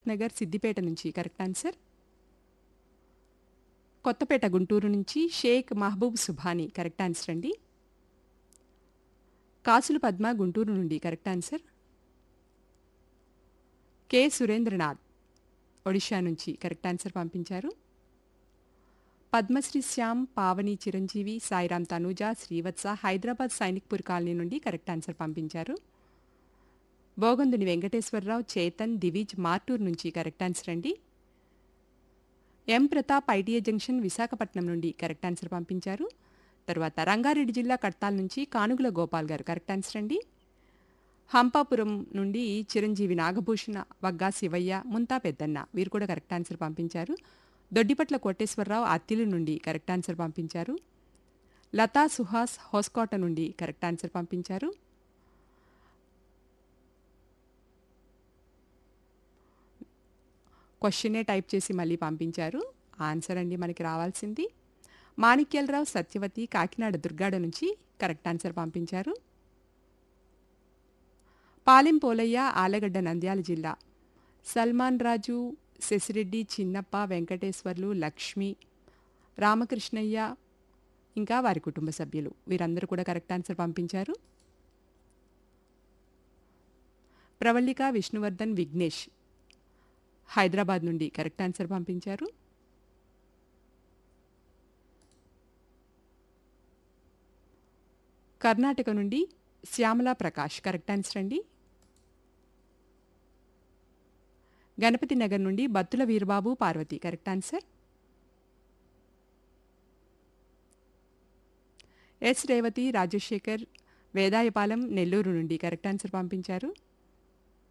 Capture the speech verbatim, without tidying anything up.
నగర్ సిద్దిపేట నుంచి correct answer. Kothapeta Guntur నుంచి Sheikh Mahabub Subhani correct answer అండి. కాసుల పద్మ గుంటూరు నుండి correct answer. K Surendranath Odisha నుంచి కరెక్ట్ ఆన్సర్ పంపించారు. పద్మశ్రీ శ్యామ్, పావని, చిరంజీవి, సాయిరాం తనూజ, శ్రీవత్స హైదరాబాద్ సైనిక్పూర్ కాలనీ నుండి కరెక్ట్ ఆన్సర్ పంపించారు. బోగందుని వెంకటేశ్వరరావు, చేతన్, దివిజ్ మార్టూర్ నుంచి కరెక్ట్ ఆన్సర్ అండి. ఎం ప్రతాప్ ఐటీఐ జంక్షన్ విశాఖపట్నం నుండి కరెక్ట్ ఆన్సర్ పంపించారు. తర్వాత రంగారెడ్డి జిల్లా కడ్తాల్ నుంచి కానుగుల గోపాల్ గారు కరెక్ట్ ఆన్సర్ అండి. హంపాపురం నుండి చిరంజీవి, నాగభూషణ, వగ్గా శివయ్య, ముంతా పెద్దన్న వీరు కూడా కరెక్ట్ ఆన్సర్ పంపించారు. దొడ్డిపట్ల కోటేశ్వరరావు అత్తిలి నుండి కరెక్ట్ ఆన్సర్ పంపించారు. లతా సుహాస్ హోస్కోట నుండి కరెక్ట్ ఆన్సర్ పంపించారు. క్వశ్చనే టైప్ చేసి మళ్ళీ పంపించారు. ఆన్సర్ అండి మనకి రావాల్సింది. మాణిక్యాలరావు, సత్యవతి కాకినాడ దుర్గాడ నుంచి కరెక్ట్ ఆన్సర్ పంపించారు. పాలెం పోలయ్య, ఆలగడ్డ నంద్యాల జిల్లా, సల్మాన్ రాజు, శశిరెడ్డి, చిన్నప్ప, వెంకటేశ్వర్లు, లక్ష్మి, రామకృష్ణయ్య ఇంకా వారి కుటుంబ సభ్యులు వీరందరూ కూడా కరెక్ట్ ఆన్సర్ పంపించారు. ప్రవళిక, విష్ణువర్ధన్, విఘ్నేష్ హైదరాబాద్ నుండి కరెక్ట్ ఆన్సర్ పంపించారు. కర్ణాటక నుండి శ్యామలా ప్రకాష్ కరెక్ట్ ఆన్సర్ అండి. గణపతి నగర్ నుండి Battula Veerababu, Parvati correct answer. Yes Revathi, Rajasekhar, Vedayapalem Nellore నుండి కరెక్ట్ ఆన్సర్ పంపించారు.